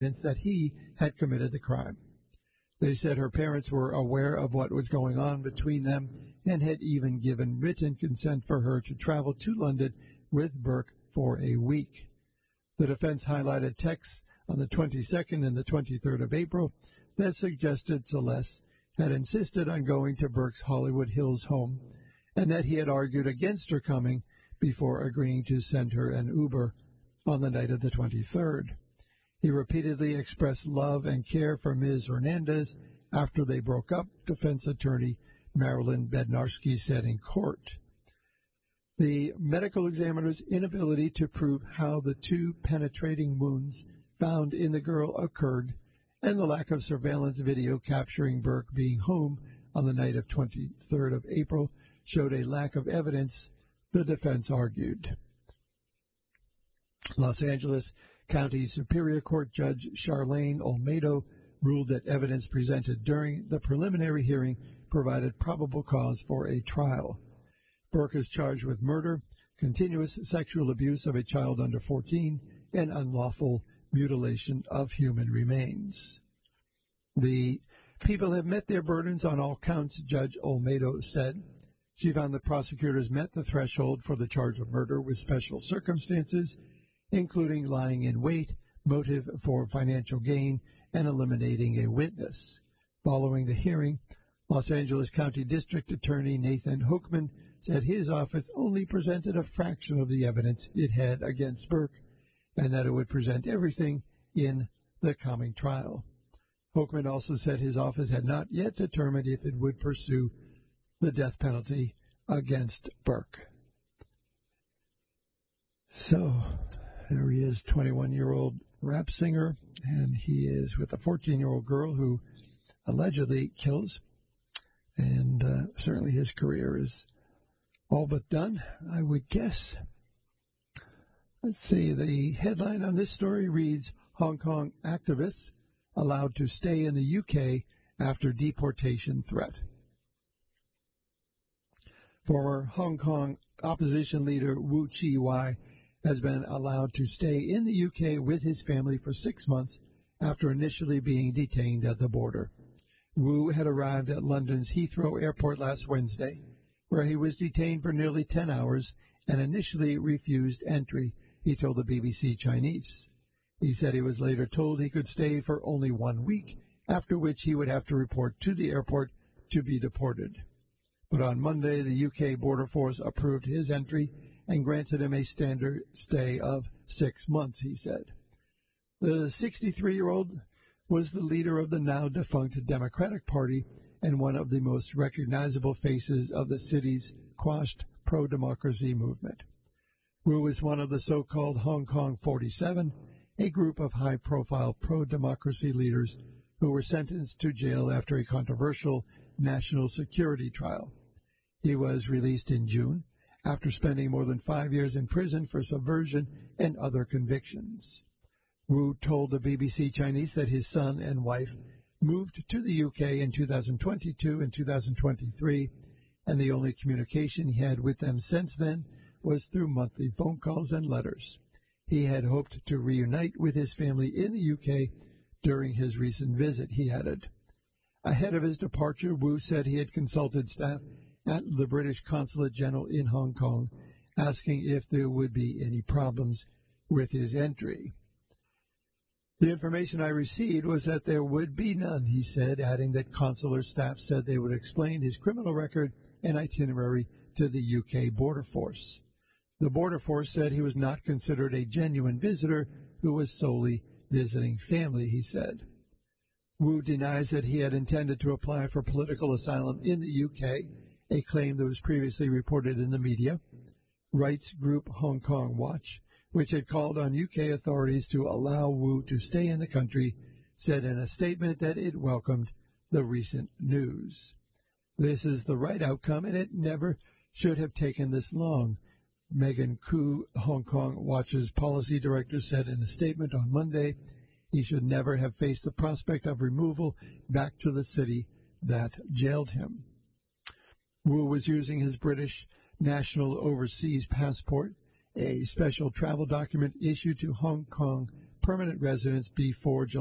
that he had committed the crime. They said her parents were aware of what was going on between them and had even given written consent for her to travel to London with Burke for a week. The defense highlighted texts on the 22nd and the 23rd of April that suggested Celeste had insisted on going to Burke's Hollywood Hills home and that he had argued against her coming before agreeing to send her an Uber on the night of the 23rd. He repeatedly expressed love and care for Ms. Hernandez after they broke up, defense attorney Marilyn Bednarski said in court. The medical examiner's inability to prove how the two penetrating wounds found in the girl occurred and the lack of surveillance video capturing Burke being home on the night of 23rd of April showed a lack of evidence, the defense argued. Los Angeles County Superior Court Judge Charlene Olmedo ruled that evidence presented during the preliminary hearing provided probable cause for a trial. Burke is charged with murder, continuous sexual abuse of a child under 14, and unlawful mutilation of human remains. The people have met their burdens on all counts, Judge Olmedo said. She found the prosecutors met the threshold for the charge of murder with special circumstances, including lying in wait, motive for financial gain, and eliminating a witness. Following the hearing, Los Angeles County District Attorney Nathan Hochman said his office only presented a fraction of the evidence it had against Burke, and that it would present everything in the coming trial. Hochman also said his office had not yet determined if it would pursue the death penalty against Burke. So, there he is, 21-year-old rap singer, and he is with a 14-year-old girl who allegedly kills, and certainly his career is all but done, I would guess. Let's see, the headline on this story reads, Hong Kong activists allowed to stay in the UK after deportation threat. Former Hong Kong opposition leader Wu Chi-wai has been allowed to stay in the UK with his family for 6 months after initially being detained at the border. Wu had arrived at London's Heathrow Airport last Wednesday, where he was detained for nearly 10 hours and initially refused entry, he told the BBC Chinese. He said he was later told he could stay for only 1 week, after which he would have to report to the airport to be deported. But on Monday, the UK Border Force approved his entry and granted him a standard stay of 6 months, he said. The 63-year-old was the leader of the now-defunct Democratic Party and one of the most recognizable faces of the city's quashed pro-democracy movement. Wu is one of the so-called Hong Kong 47, a group of high-profile pro-democracy leaders who were sentenced to jail after a controversial national security trial. He was released in June after spending more than 5 years in prison for subversion and other convictions. Wu told the BBC Chinese that his son and wife moved to the UK in 2022 and 2023, and the only communication he had with them since then was through monthly phone calls and letters. He had hoped to reunite with his family in the UK during his recent visit, he added. Ahead of his departure, Wu said he had consulted staff at the British Consulate General in Hong Kong, asking if there would be any problems with his entry. The information I received was that there would be none, he said, adding that consular staff said they would explain his criminal record and itinerary to the UK Border Force. The Border Force said he was not considered a genuine visitor who was solely visiting family, he said. Wu denies that he had intended to apply for political asylum in the UK, a claim that was previously reported in the media. Rights group Hong Kong Watch, which had called on UK authorities to allow Wu to stay in the country, said in a statement that it welcomed the recent news. This is the right outcome, and it never should have taken this long, Megan Koo, Hong Kong Watch's policy director, said in a statement on Monday. He should never have faced the prospect of removal back to the city that jailed him. Wu was using his British National Overseas Passport, a special travel document issued to Hong Kong permanent residence before July